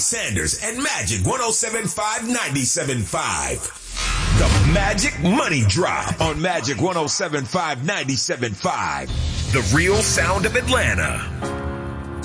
Sanders and Magic 107.5 97.5. The Magic Money Drop on Magic 107.5 97.5. The real sound of Atlanta.